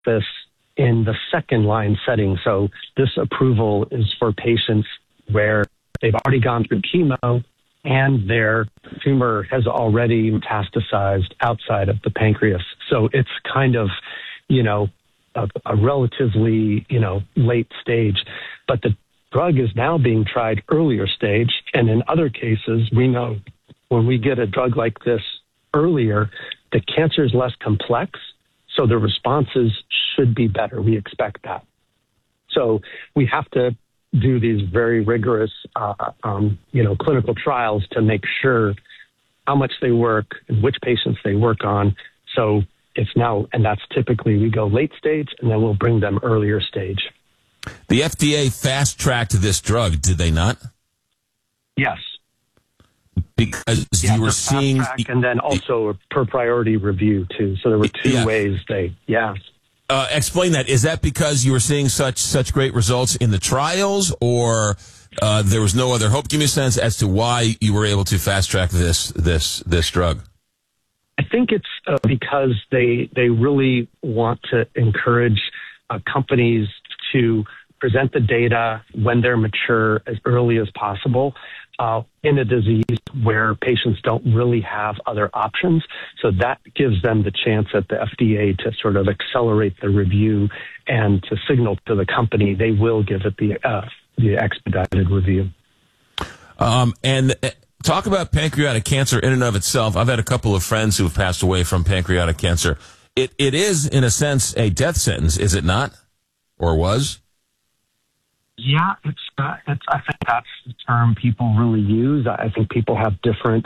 this in the second line setting. So this approval is for patients where they've already gone through chemo and their tumor has already metastasized outside of the pancreas. So it's kind of, a relatively, late stage. But the drug is now being tried earlier stage. And in other cases, we know when we get a drug like this earlier, the cancer is less complex. So the responses should be better. We expect that. So we have to do these very rigorous, clinical trials to make sure how much they work and which patients they work on. So it's now, and that's typically we go late stage and then we'll bring them earlier stage. The FDA fast-tracked this drug, did they not? Yes. Because you were seeing... And then also per priority review, too. So there were two ways explain that. Is that because you were seeing such great results in the trials, or there was no other hope? Give me a sense as to why you were able to fast-track this drug. I think it's because they really want to encourage companies to present the data when they're mature as early as possible in a disease where patients don't really have other options. So that gives them the chance at the FDA to sort of accelerate the review and to signal to the company they will give it the expedited review. And talk about pancreatic cancer in and of itself. I've had a couple of friends who have passed away from pancreatic cancer. It is, in a sense, a death sentence, is it not? Or was? Yeah, I think that's the term people really use. I think people have different,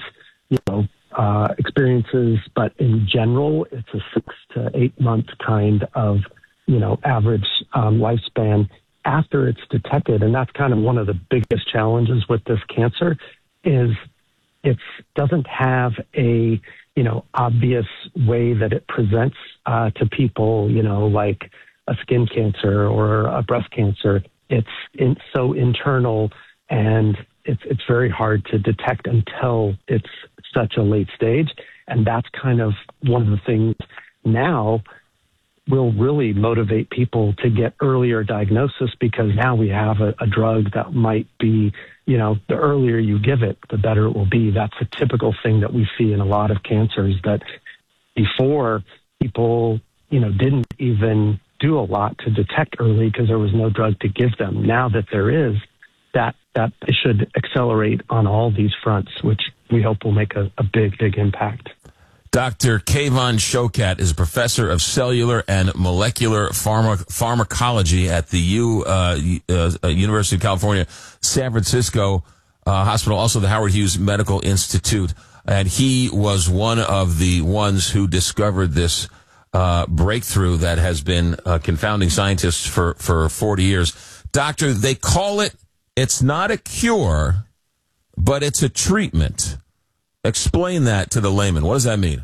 experiences, but in general, it's a 6 to 8 month kind of, average lifespan after it's detected. And that's kind of one of the biggest challenges with this cancer is it doesn't have a, obvious way that it presents to people, like a skin cancer or a breast cancer. It's so internal and it's very hard to detect until it's such a late stage. And that's kind of one of the things now will really motivate people to get earlier diagnosis, because now we have a drug that might be, the earlier you give it, the better it will be. That's a typical thing that we see in a lot of cancers, that before people, didn't even do a lot to detect early because there was no drug to give them. Now that there is, that should accelerate on all these fronts, which we hope will make a big, big impact. Dr. Keyvan Shokat is a professor of cellular and molecular pharmacology at the University of California, San Francisco Hospital, also the Howard Hughes Medical Institute. And he was one of the ones who discovered this breakthrough that has been confounding scientists for 40 years. Doctor, they call it's not a cure, but it's a treatment. Explain that to the layman. What does that mean?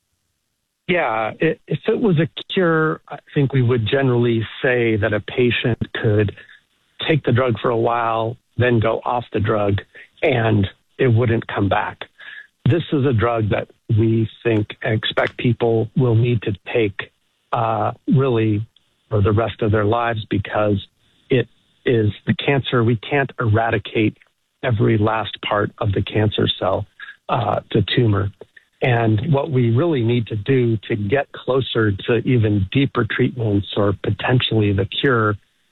Yeah, if it was a cure, I think we would generally say that a patient could take the drug for a while, then go off the drug, and it wouldn't come back. This is a drug that we expect people will need to take really for the rest of their lives, because it is the cancer. We can't eradicate every last part of the cancer cell, the tumor. And what we really need to do to get closer to even deeper treatments or potentially the cure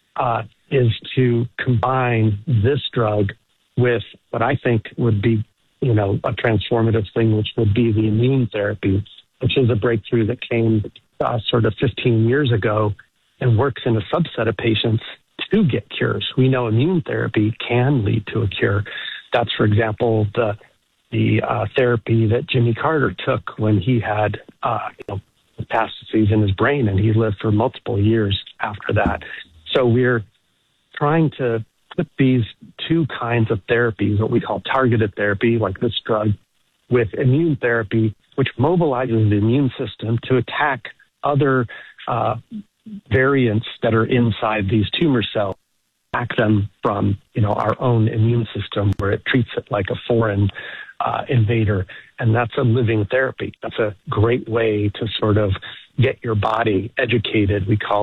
is to combine this drug with what I think would be, a transformative thing, which would be the immune therapy, which is a breakthrough that came sort of 15 years ago and works in a subset of patients to get cures. We know immune therapy can lead to a cure. That's, for example, the therapy that Jimmy Carter took when he had metastases in his brain, and he lived for multiple years after that. So we're trying to put these two kinds of therapies, what we call targeted therapy, like this drug, with immune therapy, which mobilizes the immune system to attack other variants that are inside these tumor cells. protect them from, our own immune system, where it treats it like a foreign invader. And that's a living therapy. That's a great way to sort of get your body educated. We call